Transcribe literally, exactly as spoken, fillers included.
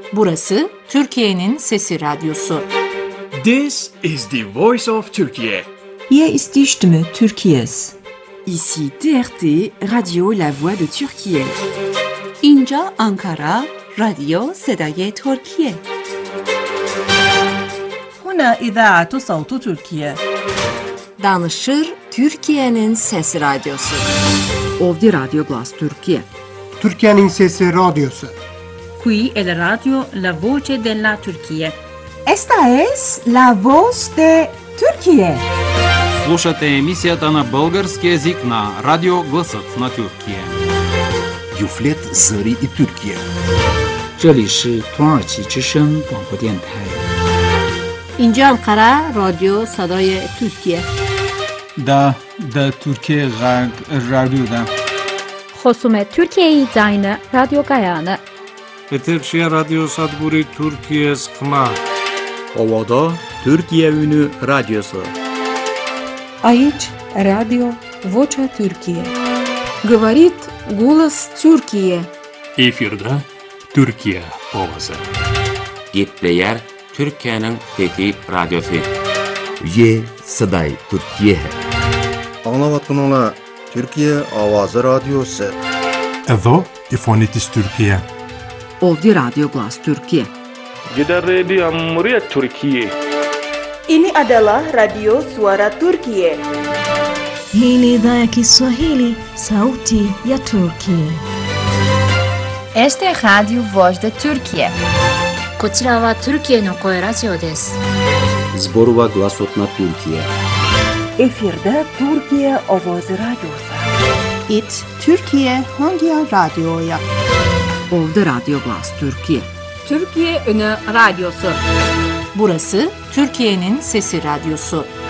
Burası Türkiye'nin Sesi Radyosu. This is the voice of Turkey. Hier ist die Stimme Türkiye's. Ici T R T, Radio La Voix de Türkiye. اینجا آنکارا، رادیو صدای ترکیه. هنا إذاعة صوت تركيا. Danışır Türkiye'nin Sesi Radyosu. Ovdje Radio Glas Türkiye. Türkiye'nin Sesi Radyosu. Qui è la radio La Voce della Turchia. Esta es La Voz de Türkiye. Слушате емисията на български език на Радио Гласът на Тюркия. Юфлет Зари и Türkiye. 这里是土耳其之声广播电台。 اینجا انقره رادیو صدای ترکیه. دا دا Türkiye Radyo'da. خصومت Türkiye'yi zayne Radyo Gayane. Eterşehir Radyo Sadburi Türkiye Skma. Ovada Türkiye Ünü Radyosu. Aici Radio Vocea Türkiye. Говорит голос Türkiye. Efirde Türkiye Ovası. Gitleyer Türkiye'nin Fethi Radyosu. Ye Saday Türkiye. Anlavatkanlar Türkiye Avazı Radyosu. Evo İfonitis Türkiye. Ovdje Radio Glas Türkiye. Gider Radio Cumhuriyet Türkiye. Ini adalah Radio Suara Turkiye. Hii ni idhaa ya Kiswahili, Sauti ya Turkiye. Este es Radio Voz de Türkiye. こちらはトルキエの声ラジオです。 Zborova Glasotna Türkiye. Efirde Türkiye Ovoz Radyosu. It Türkiye Hangi Radyo'ya? Ovdje Radio Glas Türkiye. Türkiye Ünü Radyosu. Burası Türkiye'nin Sesi Radyosu.